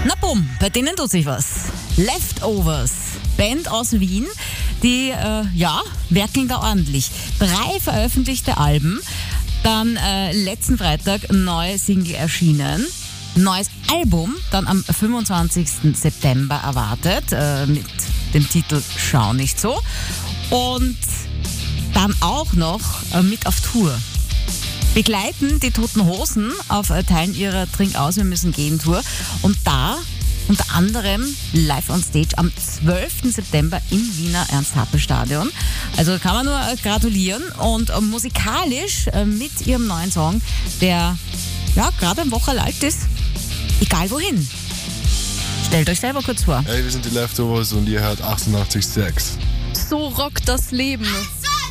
Na bumm, bei denen tut sich was. Leftovers, Band aus Wien, die, werkeln da ordentlich. 3 veröffentlichte Alben, dann letzten Freitag neue Single erschienen. Neues Album dann am 25. September erwartet, mit dem Titel Schau nicht so. Und dann auch noch mit auf Tour. Begleiten die Toten Hosen auf Teilen ihrer Trink aus, wir müssen gehen Tour. Und da unter anderem live on stage am 12. September im Wiener Ernst-Happel-Stadion. Also kann man nur gratulieren. Und musikalisch mit ihrem neuen Song, der gerade eine Woche alt ist, egal wohin. Stellt euch selber kurz vor. Hey, wir sind die Leftovers und ihr hört 88,6. So rockt das Leben.